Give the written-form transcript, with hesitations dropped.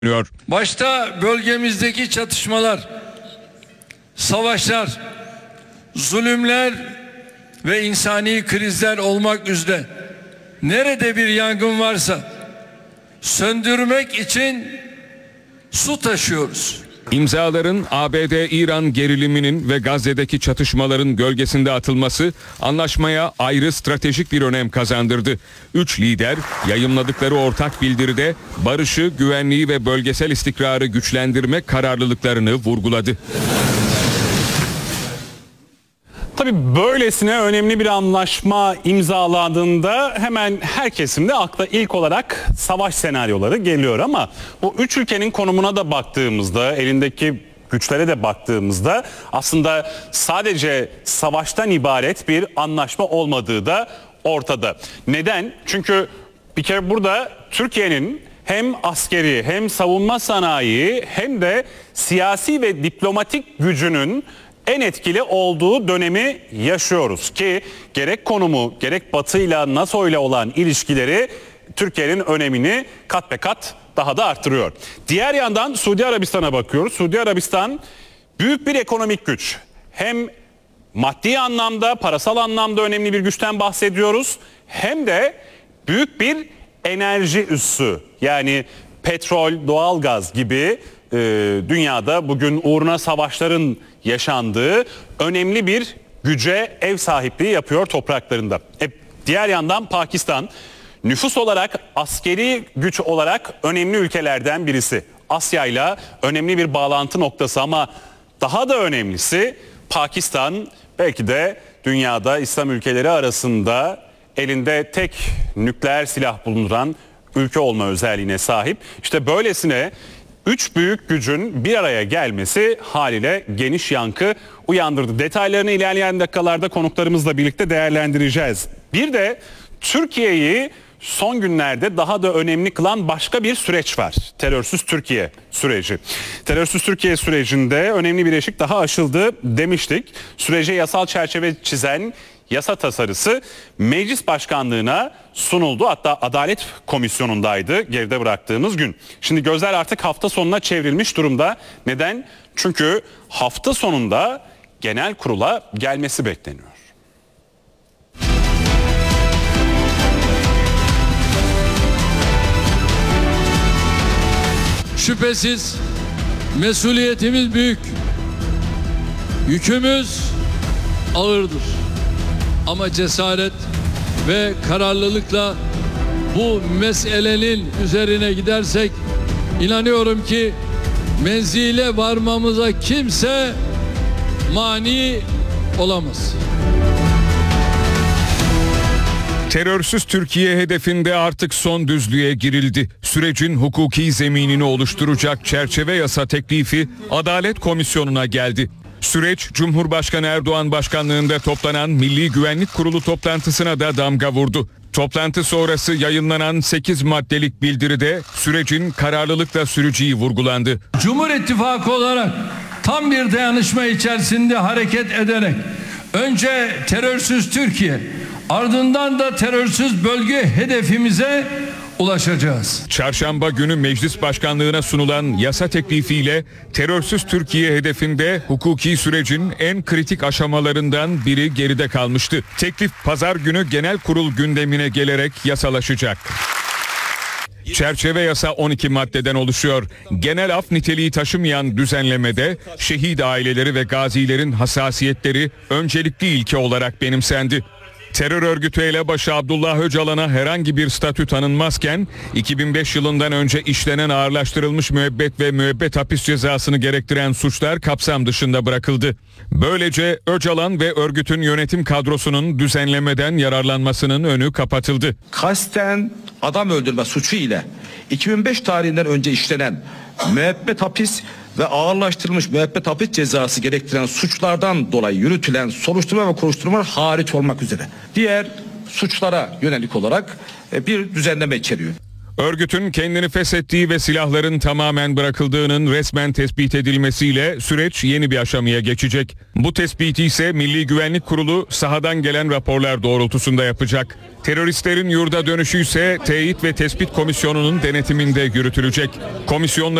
Başta bölgemizdeki çatışmalar, savaşlar, zulümler ve insani krizler olmak üzere nerede bir yangın varsa söndürmek için su taşıyoruz. İmzaların ABD-İran geriliminin ve Gazze'deki çatışmaların gölgesinde atılması anlaşmaya ayrı stratejik bir önem kazandırdı. Üç lider yayımladıkları ortak bildiride barışı, güvenliği ve bölgesel istikrarı güçlendirme kararlılıklarını vurguladı. Tabii böylesine önemli bir anlaşma imzalandığında hemen her kesimde akla ilk olarak savaş senaryoları geliyor ama bu üç ülkenin konumuna da baktığımızda, elindeki güçlere de baktığımızda aslında sadece savaştan ibaret bir anlaşma olmadığı da ortada. Neden? Çünkü bir kere burada Türkiye'nin hem askeri hem savunma sanayi hem de siyasi ve diplomatik gücünün en etkili olduğu dönemi yaşıyoruz ki gerek konumu gerek Batı ile NATO ile olan ilişkileri Türkiye'nin önemini kat be kat daha da arttırıyor. Diğer yandan Suudi Arabistan'a bakıyoruz. Suudi Arabistan büyük bir ekonomik güç. Hem maddi anlamda, parasal anlamda önemli bir güçten bahsediyoruz. Hem de büyük bir enerji üssü. Yani petrol, doğalgaz gibi dünyada bugün uğruna savaşların yaşandığı önemli bir güce ev sahipliği yapıyor topraklarında. Diğer yandan Pakistan nüfus olarak, askeri güç olarak önemli ülkelerden birisi. Asya ile önemli bir bağlantı noktası ama daha da önemlisi Pakistan belki de dünyada İslam ülkeleri arasında elinde tek nükleer silah bulunduran ülke olma özelliğine sahip. İşte böylesine üç büyük gücün bir araya gelmesi haliyle geniş yankı uyandırdı. Detaylarını ilerleyen dakikalarda konuklarımızla birlikte değerlendireceğiz. Bir de Türkiye'yi son günlerde daha da önemli kılan başka bir süreç var. Terörsüz Türkiye süreci. Terörsüz Türkiye sürecinde önemli bir eşik daha aşıldı demiştik. Sürece yasal çerçeve çizen yasa tasarısı meclis başkanlığına sunuldu. Hatta Adalet Komisyonu'ndaydı geride bıraktığımız gün. Şimdi gözler artık hafta sonuna çevrilmiş durumda. Neden? Çünkü hafta sonunda genel kurula gelmesi bekleniyor. Şüphesiz mesuliyetimiz büyük, yükümüz ağırdır. Ama cesaret ve kararlılıkla bu meselenin üzerine gidersek inanıyorum ki menzile varmamıza kimse mani olamaz. Terörsüz Türkiye hedefinde artık son düzlüğe girildi. Sürecin hukuki zeminini oluşturacak çerçeve yasa teklifi Adalet Komisyonu'na geldi. Süreç Cumhurbaşkanı Erdoğan başkanlığında toplanan Milli Güvenlik Kurulu toplantısına da damga vurdu. Toplantı sonrası yayınlanan 8 maddelik bildiride sürecin kararlılıkla süreceği vurgulandı. Cumhur İttifakı olarak tam bir dayanışma içerisinde hareket ederek önce terörsüz Türkiye, ardından da terörsüz bölge hedefimize ulaşacağız. Çarşamba günü meclis başkanlığına sunulan yasa teklifiyle terörsüz Türkiye hedefinde hukuki sürecin en kritik aşamalarından biri geride kalmıştı. Teklif pazar günü genel kurul gündemine gelerek yasalaşacak. Çerçeve yasa 12 maddeden oluşuyor. Genel af niteliği taşımayan düzenlemede şehit aileleri ve gazilerin hassasiyetleri öncelikli ilke olarak benimsendi. Terör örgütü elebaşı Abdullah Öcalan'a herhangi bir statü tanınmazken 2005 yılından önce işlenen ağırlaştırılmış müebbet ve müebbet hapis cezasını gerektiren suçlar kapsam dışında bırakıldı. Böylece Öcalan ve örgütün yönetim kadrosunun düzenlemeden yararlanmasının önü kapatıldı. Kasten adam öldürme suçu ile 2005 tarihinden önce işlenen müebbet hapis ve ağırlaştırılmış müebbet hapis cezası gerektiren suçlardan dolayı yürütülen soruşturma ve kovuşturmalar hariç olmak üzere diğer suçlara yönelik olarak bir düzenleme içeriyor. Örgütün kendini feshettiği ve silahların tamamen bırakıldığının resmen tespit edilmesiyle süreç yeni bir aşamaya geçecek. Bu tespiti ise Milli Güvenlik Kurulu sahadan gelen raporlar doğrultusunda yapacak. Teröristlerin yurda dönüşü ise Teyit ve Tespit Komisyonu'nun denetiminde yürütülecek. Komisyonla